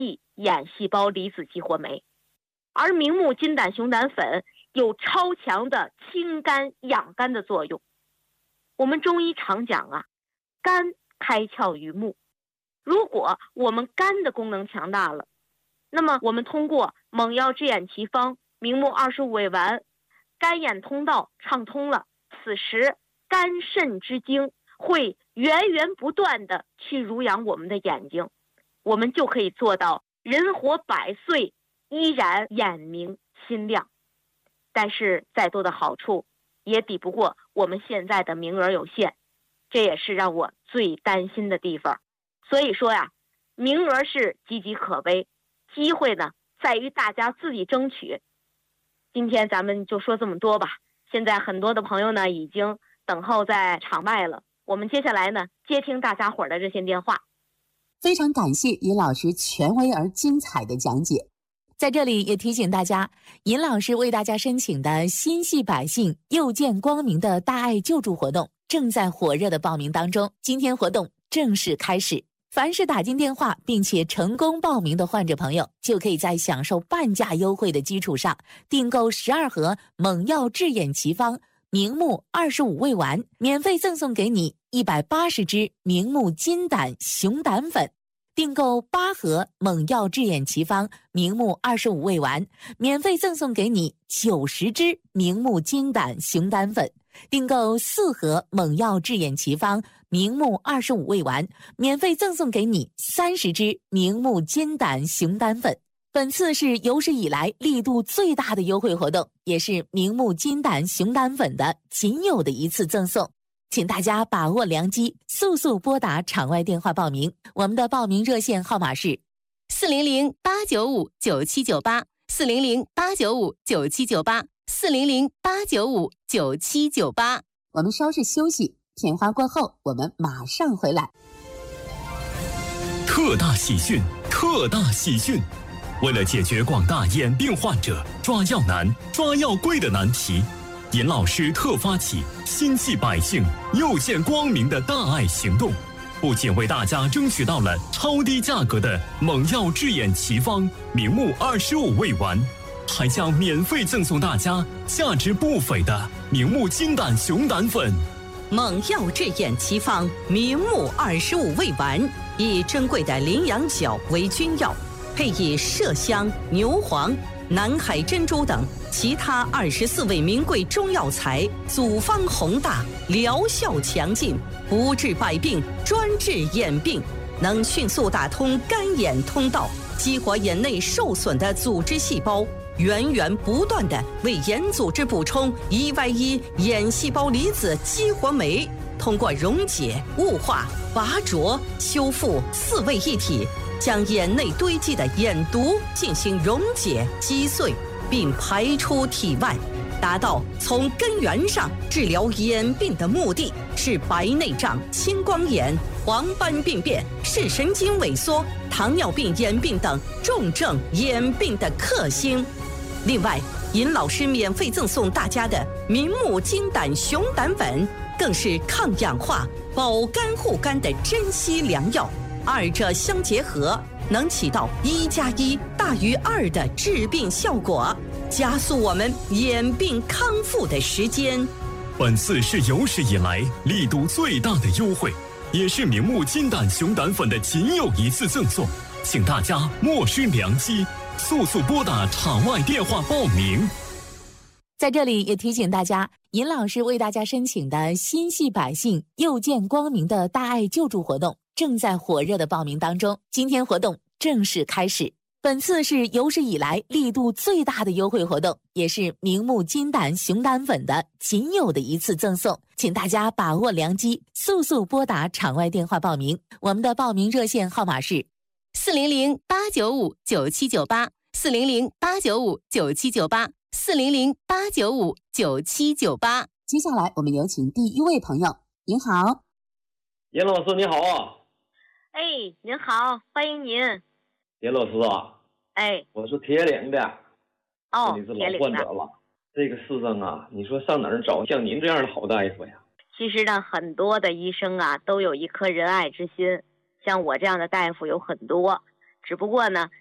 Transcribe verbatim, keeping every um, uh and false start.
眼细胞离子激活酶，而明目金胆熊胆粉有超强的清肝养肝的作用。我们中医常讲啊，肝开窍于目，如果我们肝的功能强大了，那么我们通过猛药治眼奇方明目二十五味丸，肝眼通道畅通了，此时肝肾之精会源源不断的去濡养我们的眼睛，我们就可以做到人活百岁依然眼明心亮。但是再多的好处也抵不过我们现在的名额有限，这也是让我最担心的地方。所以说呀，名额是岌岌可危，机会呢在于大家自己争取。今天咱们就说这么多吧，现在很多的朋友呢已经等候在场外了，我们接下来呢接听大家伙的热线电话。 非常感谢尹老师权威而精彩的讲解。 在这里也提醒大家，尹老师为大家申请的心系百姓又见光明的大爱救助活动正在火热的报名当中，今天活动正式开始。凡是打进电话并且成功报名的患者朋友，就可以在享受半价优惠的基础上，订购十二盒猛药治眼奇方明目二十五味丸，免费赠送给你一百八十支明目金胆熊胆粉；订购八盒猛药治眼奇方明目二十五味丸，免费赠送给你九十支明目金胆熊胆粉；订购四盒猛药治眼奇方明目二十五味丸，免费赠送给你三十支明目金胆熊胆粉。本次是有史以来力度最大的优惠活动，也是明目金胆熊胆粉的仅有的一次赠送，请大家把握良机，速速拨打场外电话报名。我们的报名热线号码是四零零八九五九七九八，四零零八九五九七九八，四零零八九五九七九八。 我们稍事休息，片花过后，我们马上回来。 特大喜讯，特大喜讯！为了解决广大眼病患者抓药难、抓药贵的难题，尹老师特发起心系百姓又见光明的大爱行动，不仅为大家争取到了超低价格的猛药治眼奇方明目二十五味丸，还将免费赠送大家价值不菲的明目金胆熊胆粉。 猛药治眼奇方明目二十五味丸，以珍贵的羚羊角为君药，配以麝香、牛黄、南海珍珠等其他二十四味名贵中药材，组方宏大，疗效强劲，不治百病，专治眼病，能迅速打通肝眼通道，激活眼内受损的组织细胞，源源不断地为眼组织补充 E Y 一 眼细胞离子激活酶，通过溶解、雾化、拔灼、修复四位一体，将眼内堆积的眼毒进行溶解击碎，并排出体外，达到从根源上治疗眼病的目的，是白内障、青光眼、黄斑病变、视神经萎缩、糖尿病眼病等重症眼病的克星。另外，尹老师免费赠送大家的明目金胆熊胆粉，更是抗氧化、保肝护肝的珍稀良药，二者相结合，能起到一加一大于二的治病效果，加速我们眼病康复的时间。 本次是有史以来力度最大的优惠，也是明目金胆熊胆粉的仅有一次赠送，请大家莫失良机，速速拨打场外电话报名。 在这里也提醒大家，尹老师为大家申请的心系百姓又见光明的大爱救助活动正在火热的报名当中，今天活动正式开始。本次是有史以来力度最大的优惠活动，也是明目金胆熊胆粉的仅有的一次赠送，请大家把握良机，速速拨打场外电话报名。我们的报名热线号码是四零零八九五九七九八，四零零八九五九七九八，四零零八九五九七九八。 接下来我们有请第一位朋友。您好。 严老师你好啊。 哎，您好，欢迎您。 严老师啊， 哎， 我是铁岭的。 哦， 你是老患者了。这个世上啊，你说上哪儿找像您这样的好大夫呀？ 其实呢，很多的医生啊，都有一颗仁爱之心。像我这样的大夫有很多， 只不过呢，